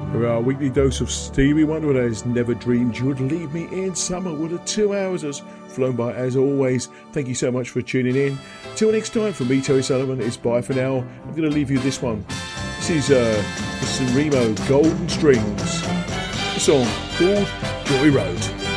For our weekly dose of Stevie Wonder, that is Never Dreamed You'd Leave Me in Summer. What a 2 hours has flown by as always. Thank you so much for tuning in. Till next time, from me, Terry Sullivan, it's bye for now. I'm going to leave you this one. This is San Remo Golden Strings, a song called Joy Road.